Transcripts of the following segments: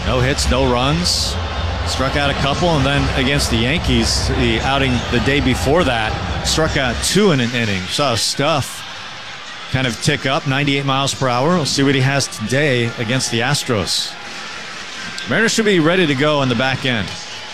No hits, no runs. Struck out a couple, and then against the Yankees, the outing the day before that, struck out 2 in an inning. Saw stuff kind of tick up, 98 miles per hour. We'll see what he has today against the Astros. Mariners should be ready to go on the back end.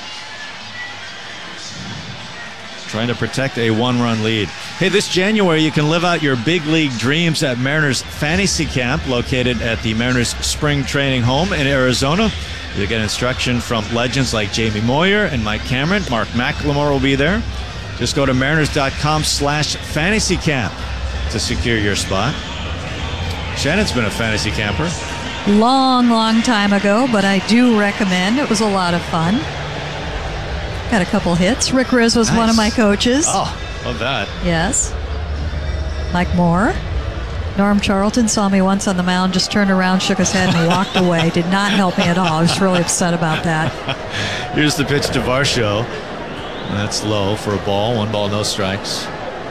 Trying to protect a 1-run lead. Hey, this January you can live out your big league dreams at Mariners Fantasy Camp, located at the Mariners Spring Training Home in Arizona. You'll get instruction from legends like Jamie Moyer and Mike Cameron. Mark McLemore will be there. Just go to mariners.com/fantasycamp to secure your spot. Shannon's been a fantasy camper. Long time ago, but I do recommend. It was a lot of fun. Got a couple hits. Rick Riz was one of my coaches. Oh, love that. Yes. Mike Moore. Norm Charlton saw me once on the mound, just turned around, shook his head, and walked away. Did not help me at all. I was really upset about that. Here's the pitch to Varsho. That's low for a ball. 1 ball, no strikes.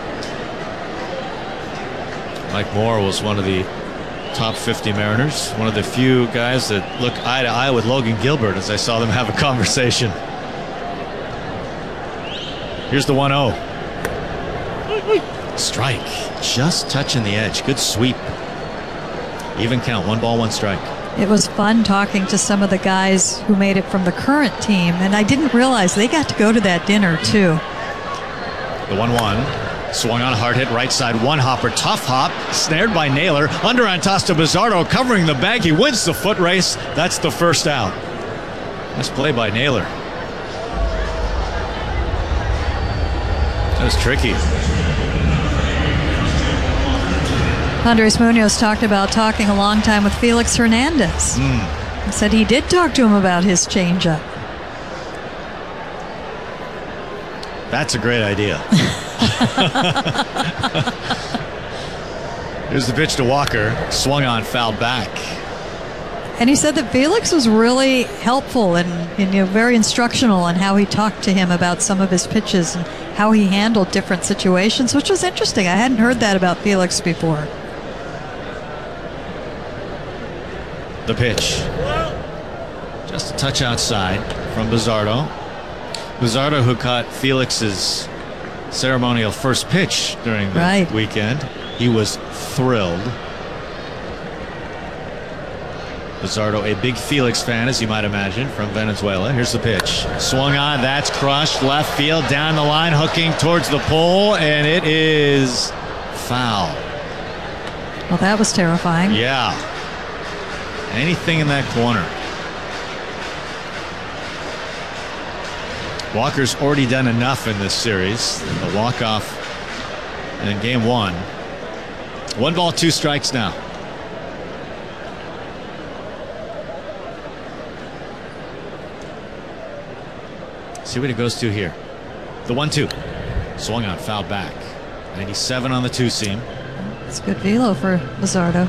Mike Moore was one of the top 50 Mariners. One of the few guys that look eye to eye with Logan Gilbert as I saw them have a conversation. Here's the 1-0. Strike. Just touching the edge. Good sweep. Even count. 1 ball, 1 strike. It was fun talking to some of the guys who made it from the current team, and I didn't realize they got to go to that dinner, too. The 1-1. Swung on, hard hit right side. 1-hopper. Tough hop. Snared by Naylor. Under on toss to Bizzardo. Covering the bag. He wins the foot race. That's the first out. Nice play by Naylor. That was tricky. Andres Munoz talked about talking a long time with Felix Hernandez. He said he did talk to him about his changeup. That's a great idea. Here's the pitch to Walker. Swung on, fouled back. And he said that Felix was really helpful and very instructional in how he talked to him about some of his pitches and how he handled different situations, which was interesting. I hadn't heard that about Felix before. The pitch. Just a touch outside from Bizzardo. Bizzardo, who caught Felix's ceremonial first pitch during the weekend. He was thrilled. Bizzardo, a big Felix fan, as you might imagine, from Venezuela. Here's the pitch. Swung on, that's crushed. Left field, down the line, hooking towards the pole, and it is foul. Well, that was terrifying. Yeah. Anything in that corner. Walker's already done enough in this series. The walk-off in game 1. 1 ball, 2 strikes now. See what it goes to here. The 1-2. Swung on, fouled back. 97 on the 2-seam. It's good velo for Bizzardo.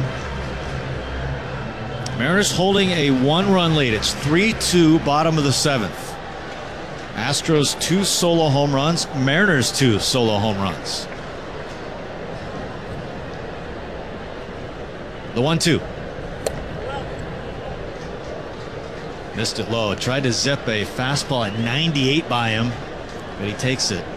Mariners holding a 1-run lead. It's 3-2, bottom of the 7th. Astros 2 solo home runs. Mariners 2 solo home runs. The 1-2. Missed it low. Tried to zip a fastball at 98 by him, but he takes it.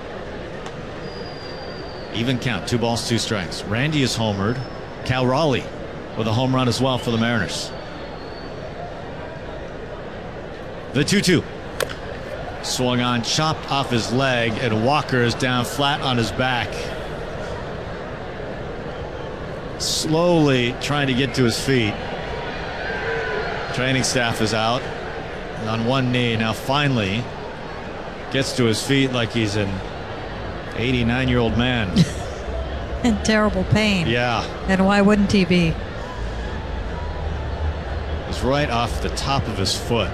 Even count. 2 balls, 2 strikes. Randy is homered. Cal Raleigh with a home run as well for the Mariners. The 2-2. Swung on, chopped off his leg, and Walker is down flat on his back. Slowly trying to get to his feet. Training staff is out. On one knee. Now finally gets to his feet like he's an 89-year-old man. In terrible pain. Yeah. And why wouldn't he be? It's right off the top of his foot.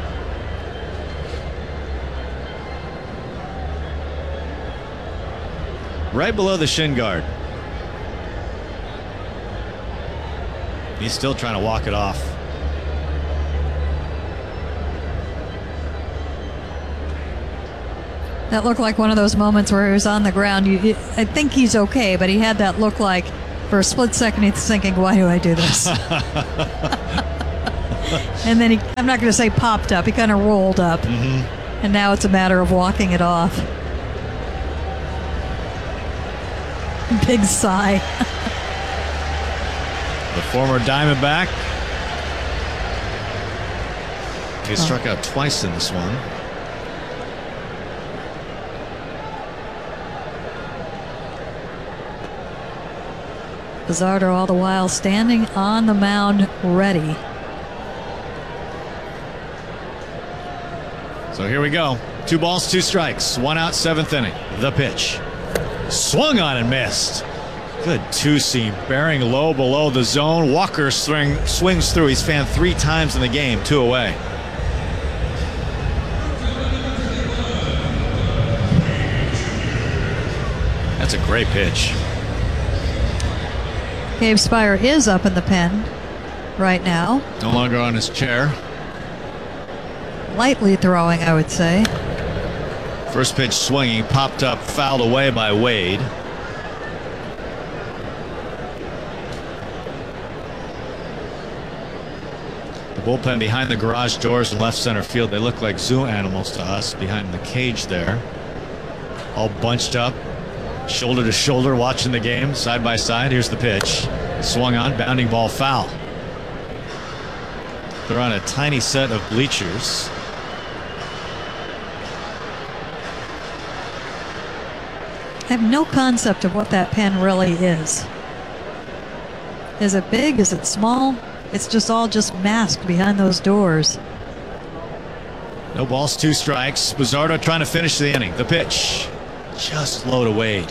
Right below the shin guard. He's still trying to walk it off. That looked like one of those moments where he was on the ground. I think he's okay, but he had that look like for a split second he's thinking, why do I do this? And then I'm not going to say popped up, he kind of rolled up. And now it's a matter of walking it off. Big sigh. The former Diamondback. He struck out twice in this one. Pizzardo all the while standing on the mound ready. So here we go. 2 balls, 2 strikes. 1 out, 7th inning. The pitch. Swung on and missed. Good two-seam, bearing low below the zone. Walker swings through. He's fanned 3 times in the game, 2 away. That's a great pitch. Gabe Speier is up in the pen right now. No longer on his chair. Lightly throwing, I would say. First pitch swinging, popped up, fouled away by Wade. The bullpen behind the garage doors in left center field, they look like zoo animals to us behind the cage there. All bunched up, shoulder to shoulder, watching the game, side by side. Here's the pitch. Swung on, bounding ball foul. They're on a tiny set of bleachers. I have no concept of what that pen really is. Is it big? Is it small? It's just all masked behind those doors. No balls, 2 strikes. Pizzardo trying to finish the inning. The pitch. Just low to Wade.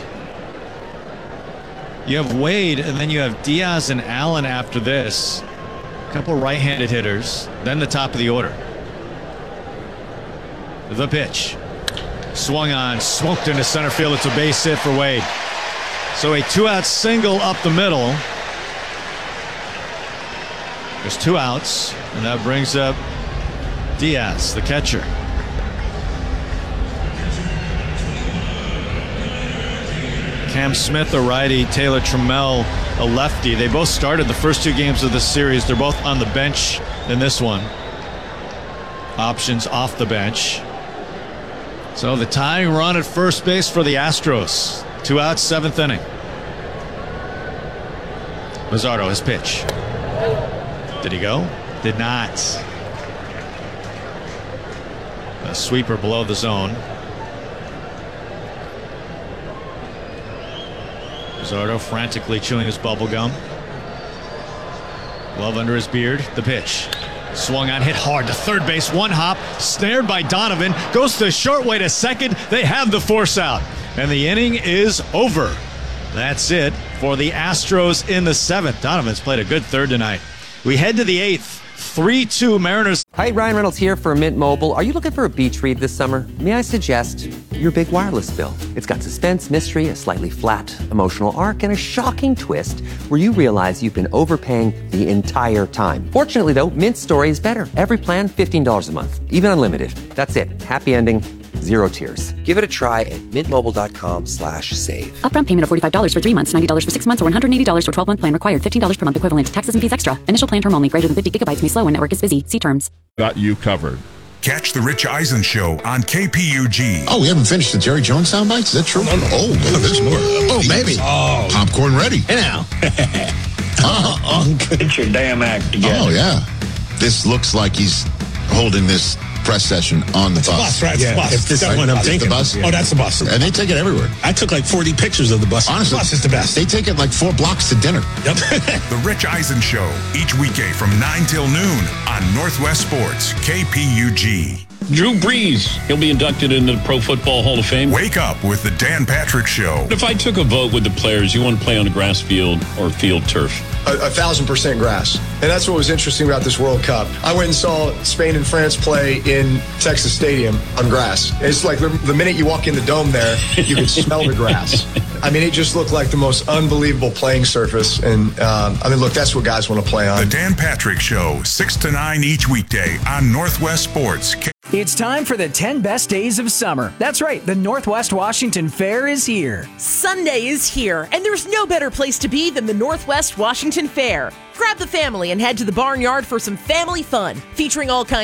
You have Wade, and then you have Diaz and Allen after this. A couple right-handed hitters. Then the top of the order. The pitch. Swung on, smoked into center field. It's a base hit for Wade. So a 2-out single up the middle. There's 2 outs, and that brings up Diaz, the catcher. Cam Smith, a righty, Taylor Trammell, a lefty. They both started the first 2 games of this series. They're both on the bench in this one. Options off the bench. So the tying run at first base for the Astros. 2 outs, 7th inning. Pizzardo, his pitch. Did he go? Did not. A sweeper below the zone. Pizzardo frantically chewing his bubble gum. Glove under his beard. The pitch. Swung on, hit hard to third base. 1 hop, snared by Donovan. Goes the short way to second. They have the force out. And the inning is over. That's it for the Astros in the 7th. Donovan's played a good third tonight. We head to the 8th. 3-2 Mariners. Hi, Ryan Reynolds here for Mint Mobile. Are you looking for a beach read this summer? May I suggest your big wireless bill? It's got suspense, mystery, a slightly flat emotional arc, and a shocking twist where you realize you've been overpaying the entire time. Fortunately, though, Mint's story is better. Every plan, $15 a month, even unlimited. That's it. Happy ending. 0 tears. Give it a try at mintmobile.com/save. Upfront payment of $45 for 3 months, $90 for 6 months, or $180 for 12-month plan required. $15 per month equivalent. Taxes and fees extra. Initial plan term only. Greater than 50 gigabytes may slow when network is busy. See terms. Got you covered. Catch the Rich Eisen Show on KPUG. Oh, we haven't finished the Jerry Jones sound bites? Is that true? Oh, there's more. Oh, maybe. Oh. Popcorn ready. Hey now. Get your damn act together. Oh, yeah. This looks like he's holding this press session on the bus. Right? Yeah. If this is what I'm thinking. The bus? Oh, that's the bus. And they take it everywhere. I took like 40 pictures of the bus. Honestly, the bus is the best. They take it like 4 blocks to dinner. Yep. The Rich Eisen Show, each weekday from 9 till noon on Northwest Sports, KPUG. Drew Brees, he'll be inducted into the Pro Football Hall of Fame. Wake up with the Dan Patrick Show. If I took a vote with the players, you want to play on a grass field or field turf? 1,000% grass. And that's what was interesting about this World Cup. I went and saw Spain and France play in Texas Stadium on grass. It's like the minute you walk in the dome there, you can smell the grass. I mean, it just looked like the most unbelievable playing surface. And, look, that's what guys want to play on. The Dan Patrick Show, 6 to 9 each weekday on Northwest Sports. It's time for the 10 best days of summer. That's right, the Northwest Washington Fair is here. Sunday is here, and there's no better place to be than the Northwest Washington Fair. Grab the family and head to the barnyard for some family fun, featuring all kinds